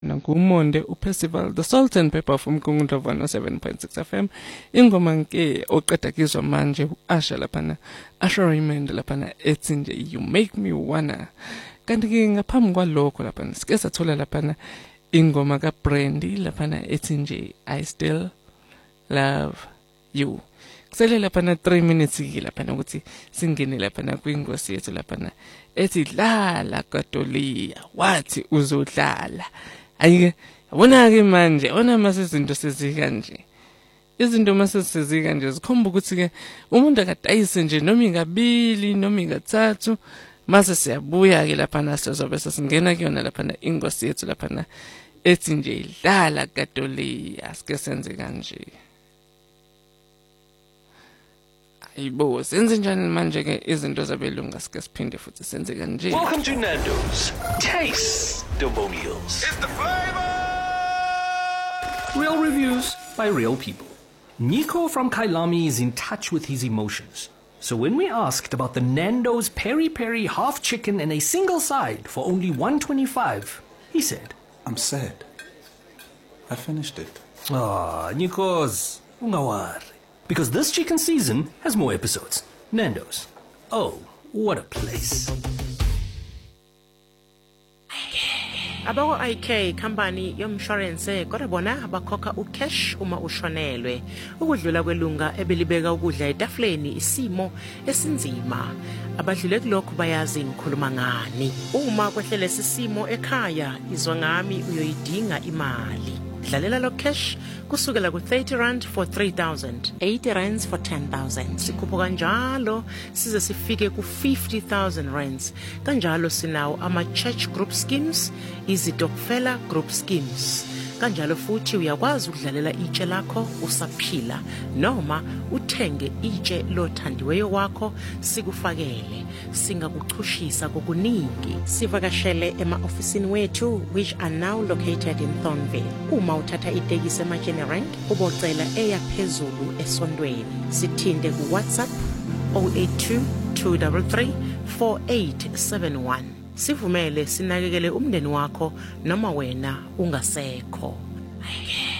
Nangumonde uPercival the Salt and Pepper from Kungundlovana 7.6 FM ingoma nke oqeda kizwa manje uAsha laphana Asha Raymond laphana ethi nje you make me wanna kanti ke ngaphambi kwalokho laphana sike sathola laphana ingoma kaBrandy laphana ethi nje I still love you kusele laphana 3 minutes laphana ukuthi singene laphana kwingosi yethu laphana ethi dlala kaDoliya wathi uzodlala ayike yabona ke manje ona masizinto sezika nje izinto masesizika nje zikhomba ukuthi ke umuntu akadayise nje noma ingabili noma ingathathu mase siyabuya ke laphana sizobe sesingena kuyona laphana ingosi yethu laphana ethi nje idlala kaDoliya sike senze kanje ayibo senze njani manje ke izinto zabelunga sike siphinde futhi senze kanje. Welcome to Nando's Taste Domonials. It's the flavor. Real reviews by real people. Nico from Kailami is in touch with his emotions. So when we asked about the Nando's Peri Peri half chicken and a single side for only $1.25, he said, I'm sad. I finished it. Ah, Nikos, ungawari. Because this chicken season has more episodes. Nando's. Oh, what a place. Abawo IK company yomshwarense kodwa bona abakhokha ucash uma ushonelwe ukudlula kwelunga ebelibeka ukudla etafuleni isimo esinzima abadlule kulokho bayazi ngikhuluma ngani uma kwehlele sisimo ekhaya izwa ngami uyoyidinga imali dlalela lo cash kusukela ku30 for 3,000 80 for 10,000 sikhupha kanjalo size sifike ku50,000 kanjalo sinawo ama church group schemes izitokfela group schemes kanjalo futhi uyakwazi ukudlalela itshe lakho usaphila noma uthenge itshe lothandiweyo wakho sikufakele singakuchushisa kokuningi sivakashele ema-ofisini wethu which are now located in Thornville uma uthatha itekisi ema-General ubocela eyaphezulu esondweni sithinde ku WhatsApp 082 233 4871 sivumele sinakekele umndeni wakho noma wena ungasekho.